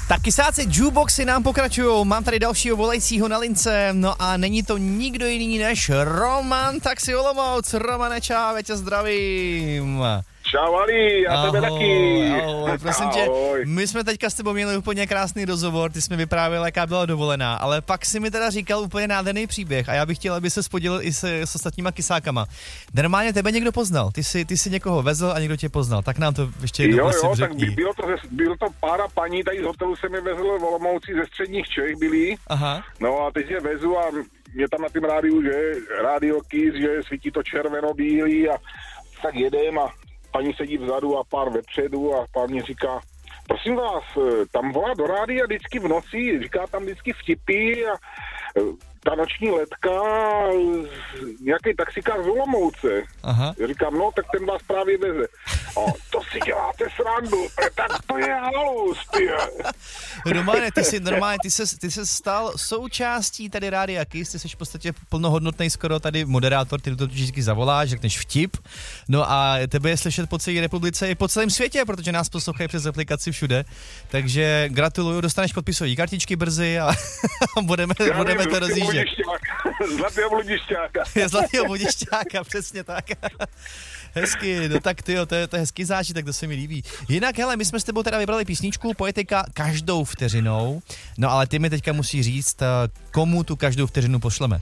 Tak kysáci jukeboxy nám pokračujou, mám tady dalšího volajícího na lince, no a není to nikdo jiný než Roman Taxi Olomouc. Romane, čau, já tě zdravím. Čau Ali, já tebe taky. Ahoj, prosím tě, my jsme teďka s tebou měli úplně krásný rozhovor, ty jsi mi vyprávěl, jaká byla dovolená, ale pak si mi teda říkal úplně nádherný příběh a já bych chtěl, aby se podělil i s ostatníma kysákama. Normálně tebe někdo poznal, ty jsi někoho vezl a někdo tě poznal, tak nám to ještě jednou prosím řekni. Tak bylo to pára paní, tady z hotelu se mi vezl v Olomouci ze středních Čech byli. Aha. No a teď je vezu a mě tam na tým rádiu, že rádio Kiss, že svítí to červeno-bílý a tak jedem a paní sedí vzadu a pár vepředu a pár mě říká, prosím vás, tam volá do rádia vždycky v noci, říká tam vždycky vtipy a ta noční letka, nějaký taxikář z Olomouce. Aha. Já říkám, no, tak ten vás právě veze. O, to si děláte srandu, tak to je halus, ty. Romane, ty jsi stal součástí tady Rádia Kiss, ty jsi v podstatě plnohodnotný skoro tady moderátor, ty to vždycky zavoláš, řekneš vtip, no a tebe je slyšet po celé republice i po celém světě, protože nás poslouchají přes aplikaci všude, takže gratuluju, dostaneš podpisové kartičky brzy a budeme to rozjíždět. Zlatého bludišťáka. Zlatého bludišťáka, přesně tak. Hezky, no tak tyjo, to je hezký zážitek, to se mi líbí. Jinak, hele, my jsme s tebou teda vybrali písničku Poetika každou vteřinou, no ale ty mi teďka musí říct, komu tu každou vteřinu pošleme.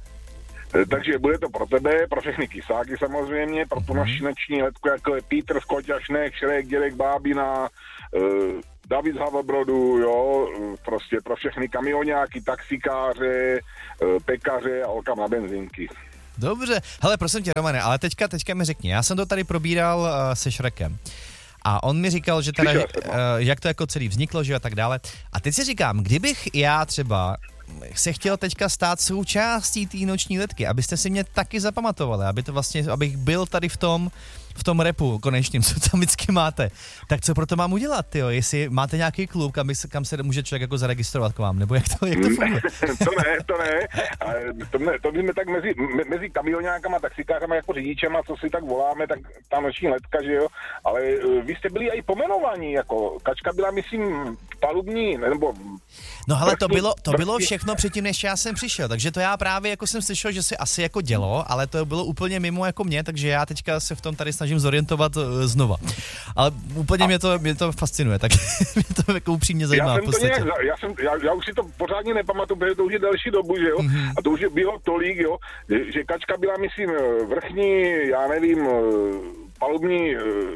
Takže bude to pro tebe, pro všechny kysáky samozřejmě, pro tu naši noční letku, jako je Petr Skoťašnek, Šrek, Dědek, Bábina, David z Havlbrodu, jo, prostě pro všechny kamioňáky, taxikáře, pekaře a holkám na benzinky. Dobře, hele, prosím tě, Romane, ale teďka mi řekni, já jsem to tady probíral se Šrekem a on mi říkal, že teda, jak to jako celý vzniklo, že a tak dále. A teď si říkám, kdybych já třeba se chtěl teďka stát součástí té noční letky, abyste si mě taky zapamatovali, abych byl tady v tom rapu konečným, co tam vždycky máte. Tak co pro to mám udělat, tyjo? Jestli máte nějaký klub, kam se může člověk jako zaregistrovat k vám, nebo jak to funguje? To ne. To jsme tak mezi kamioňákama, taxikářama jako řidičema, co si tak voláme, tak ta noční letka, že jo, ale vy jste byli i pomenovaní, jako Kačka byla, myslím, palubní, nebo... No ale to bylo všechno předtím, než já jsem přišel, takže to já právě jako jsem slyšel, že si asi jako dělo, ale to bylo úplně mimo jako mě, takže já teďka se v tom tady snažím zorientovat znova. Ale úplně mě to fascinuje, tak mě to jako upřímně zajímá v podstatě. Já už si to pořádně nepamatuju, protože to už je delší dobu, že jo, a to už bylo tolik, jo, že Kačka byla, myslím, vrchní, já nevím, palubní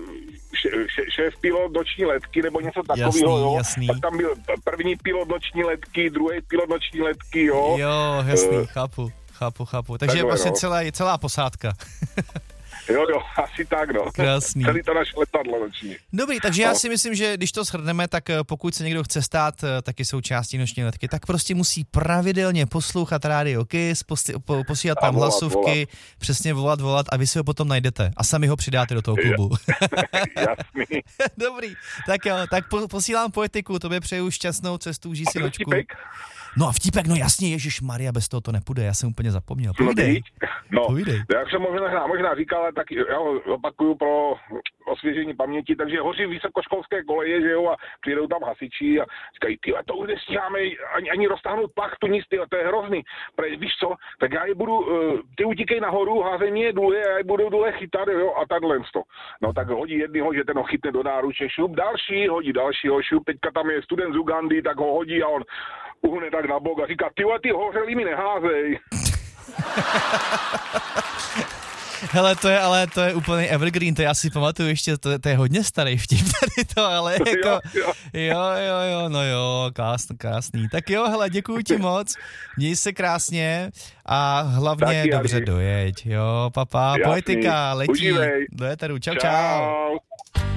šéf pilot noční letky, nebo něco takového, jo. Jasný. Tak tam byl první pilot noční letky, druhý pilot noční letky, jo. Jo, jasný, chápu. Takže je vlastně celá posádka. Jo, asi tak, no. Krásný. Celý to naše letadlo noční. Dobrý, takže já si myslím, že když to shrneme, tak pokud se někdo chce stát taky součástí noční letky, tak prostě musí pravidelně poslouchat Rádio Kiss, posílat tam hlasovky, přesně volat a vy si ho potom najdete a sami ho přidáte do toho klubu. Jasný. Dobrý, tak jo, tak posílám Poetiku, tobě přeju šťastnou cestu, užij si nočku. No a vtípek, no jasně, Ježišmarja, bez toho to nepůjde, já jsem úplně zapomněl. Povídej. Jak jsem možná říkal, ale tak já ho opakuju pro osvěžení paměti, takže hoří vysokoškolské koleje, že jo, a přijedou tam hasiči a říkají, tyhle, to už nestíháme ani roztáhnout plachtu, nic, tyhle, to je hrozný. Víš co, tak já je budu, ty utíkej nahoru, házej mě důle a já je budu důle chytat, jo, a takhle to. No tak hodí jednýho, že ten ho chytne do náruče, šup, další, hodí dalšího, šup, teďka tam je student z Ugandy, tak ho hodí a on uhne tak na bok a říká, ty hořelý mi neházej. Hele, to je úplný evergreen, to já si pamatuju ještě, to je hodně starý vtip tady to, ale jako, jo, krásný. Tak jo, hele, děkuju ti moc, měj se krásně a hlavně dobře dojeď, jo, papa, Poetika, letí do éteru, čau.